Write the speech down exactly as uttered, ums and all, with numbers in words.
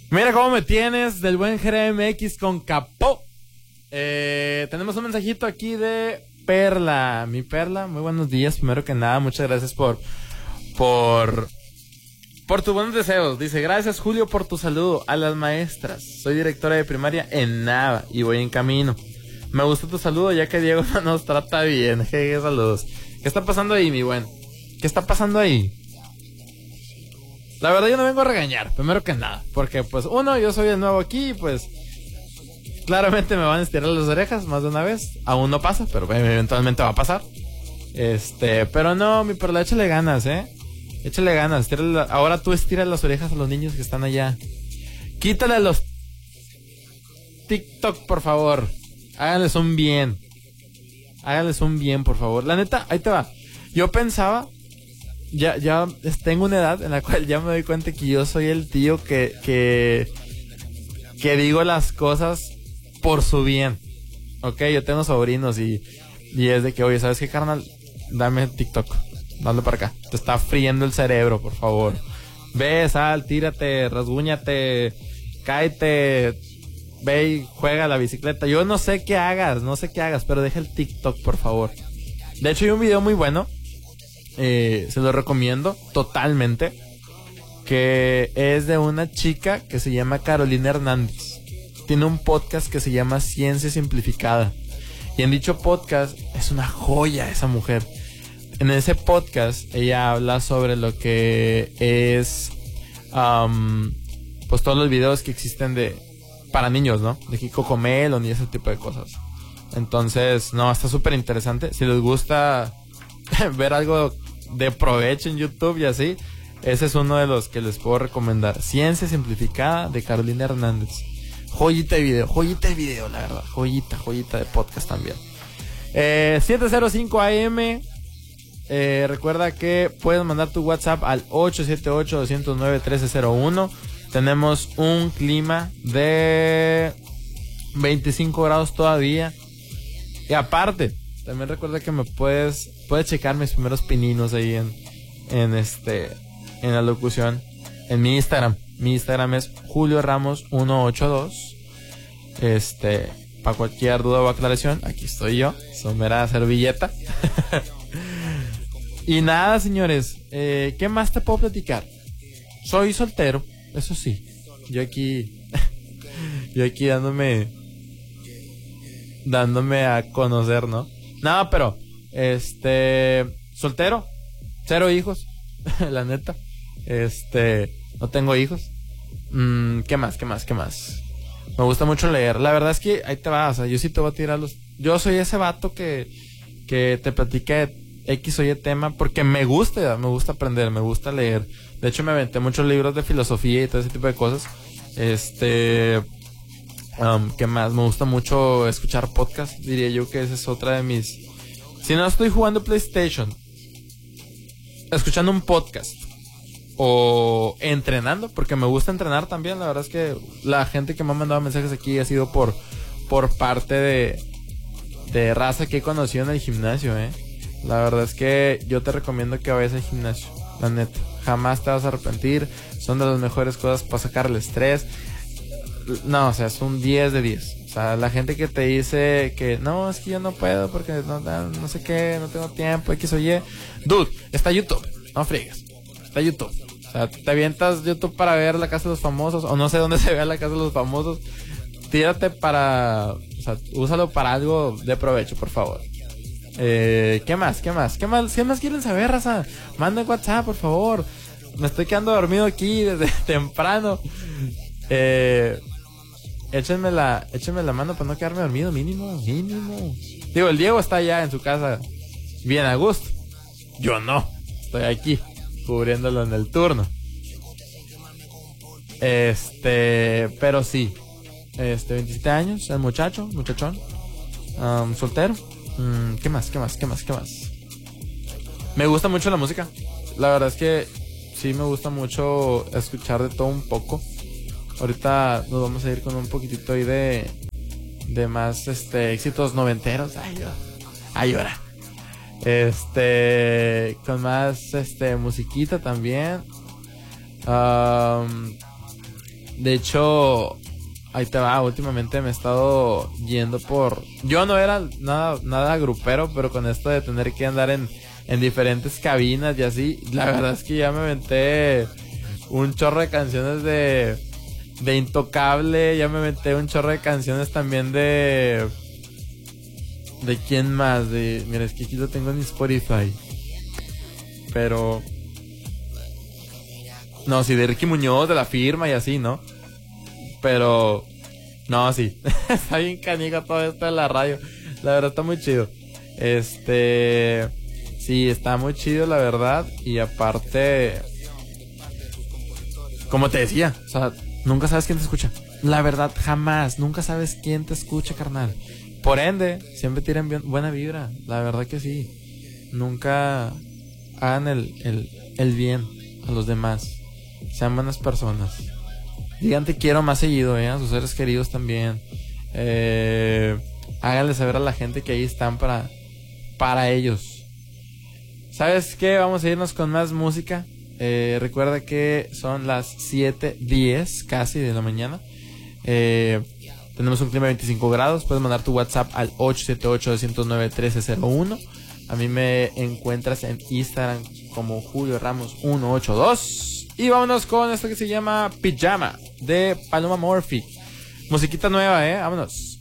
Mira cómo me tienes del buen G M X con Capó. Eh, tenemos un mensajito aquí de Perla. Mi Perla, muy buenos días. Primero que nada, muchas gracias por por por tus buenos deseos. Dice, gracias Julio por tu saludo a las maestras. Soy directora de primaria en Nava y voy en camino. Me gustó tu saludo ya que Diego no nos trata bien. Jeje, saludos. ¿Qué está pasando ahí, mi buen? ¿Qué está pasando ahí? La verdad yo no vengo a regañar, primero que nada, porque pues uno, yo soy el nuevo aquí y pues claramente me van a estirar las orejas más de una vez. Aún no pasa, pero eventualmente va a pasar. Este, pero no, mi perla, échale ganas, eh. Échale ganas, tírale, ahora tú estiras las orejas a los niños que están allá. Quítale a los TikTok, por favor. Háganles un bien. Háganles un bien, por favor. La neta, ahí te va. Yo pensaba... Ya, ya tengo una edad en la cual ya me doy cuenta que yo soy el tío que, que, que digo las cosas por su bien. Ok, yo tengo sobrinos y, y es de que, oye, ¿sabes qué, carnal? Dame TikTok, dale para acá. Te está friendo el cerebro, por favor. Ve, sal, tírate, rasguñate, cáete, ve y juega a la bicicleta. Yo no sé qué hagas, no sé qué hagas, pero deja el TikTok, por favor. De hecho, hay un video muy bueno. Eh, se lo recomiendo totalmente, que es de una chica que se llama Carolina Hernández. Tiene un podcast que se llama Ciencia Simplificada y en dicho podcast es una joya esa mujer. En ese podcast ella habla sobre lo que es um, pues todos los videos que existen de para niños, ¿no? De Cocomelon y ese tipo de cosas. Entonces, no, está súper interesante. Si les gusta ver algo de provecho en YouTube y así, ese es uno de los que les puedo recomendar. Ciencia Simplificada de Carolina Hernández. Joyita de video, joyita de video, la verdad. Joyita, joyita de podcast también. Eh, siete cero cinco A M. Eh, recuerda que puedes mandar tu WhatsApp al ocho siete ocho, dos cero nueve, uno tres cero uno. Tenemos un clima de veinticinco grados todavía. Y aparte, también recuerda que me puedes puedes checar mis primeros pininos ahí en en este en la locución en mi Instagram. Mi Instagram es Julio Ramos ciento ochenta y dos. Este, para cualquier duda o aclaración, aquí estoy yo, somera servilleta. Y nada, señores, eh, ¿qué más te puedo platicar? Soy soltero, eso sí. Yo aquí yo aquí dándome dándome a conocer, ¿no? No, pero este, soltero, cero hijos, la neta. Este, no tengo hijos. Mm, ¿Qué más? ¿Qué más? ¿Qué más? Me gusta mucho leer. La verdad es que ahí te vas, o sea, yo sí te voy a tirar los... Yo soy ese vato que, que te platique X o Y tema porque me gusta, me gusta aprender, me gusta leer. De hecho, me aventé muchos libros de filosofía y todo ese tipo de cosas. Este... Um, ¿Qué más? Me gusta mucho escuchar podcast. Diría yo que esa es otra de mis... Si no estoy jugando PlayStation, escuchando un podcast o entrenando, porque me gusta entrenar también. La verdad es que la gente que me ha mandado mensajes aquí ha sido por por parte de de raza que he conocido en el gimnasio, eh. La verdad es que yo te recomiendo que vayas al gimnasio, la neta. Jamás te vas a arrepentir. Son de las mejores cosas para sacar el estrés. No, o sea, es un diez de diez. O sea, la gente que te dice que no, es que yo no puedo porque no, no sé qué, no tengo tiempo, X o Y. Dude, está YouTube, no friegues. Está YouTube. O sea, te avientas YouTube para ver La Casa de los Famosos, o no sé dónde se vea La Casa de los Famosos. Tírate para... O sea, úsalo para algo de provecho, por favor. Eh, ¿Qué más? ¿Qué más? ¿Qué más? ¿Qué más quieren saber, raza? Manden WhatsApp, por favor. Me estoy quedando dormido aquí desde temprano. Eh... Échenme la, échenme la mano para no quedarme dormido, mínimo, mínimo. Digo, el Diego está allá en su casa bien a gusto. Yo no, estoy aquí cubriéndolo en el turno. Este, pero sí. Este, veintisiete años, el muchacho, muchachón. Um, soltero. Um, ¿Qué más? ¿Qué más? ¿Qué más? ¿Qué más? Me gusta mucho la música. La verdad es que sí me gusta mucho escuchar de todo un poco. Ahorita nos vamos a ir con un poquitito ahí de de más este éxitos noventeros. Ay, yo, ay, ahora. Este, con más este musiquita también. Um, De hecho, ahí te va, últimamente me he estado yendo por... Yo no era nada, nada grupero, pero con esto de tener que andar en, en diferentes cabinas y así, la verdad es que ya me aventé un chorro de canciones de... de Intocable, ya me aventé un chorro de canciones también de... ¿De quién más? De... Mira, es que aquí lo tengo en Spotify. Pero... No, sí, de Ricky Muñoz, de La Firma y así, ¿no? Pero... No, sí. Está bien caniga todo esto de la radio. La verdad está muy chido. Este... Sí, está muy chido, la verdad. Y aparte... Como te decía, o sea, nunca sabes quién te escucha. La verdad, jamás. Nunca sabes quién te escucha, carnal. Por ende, siempre tienen bien, buena vibra. La verdad que sí. Nunca hagan el, el, el bien a los demás. Sean buenas personas. Digan te quiero más seguido, ¿eh? A sus seres queridos también. Eh, háganle saber a la gente que ahí están para, para ellos. ¿Sabes qué? Vamos a irnos con más música. Eh, recuerda que son las siete diez casi de la mañana. Eh, tenemos un clima de veinticinco grados. Puedes mandar tu WhatsApp al ocho siete ocho, dos cero nueve, uno tres cero uno. A mí me encuentras en Instagram como Julio Ramos uno ocho dos. Y vámonos con esto que se llama Pijama de Paloma Murphy. Musiquita nueva, eh. Vámonos.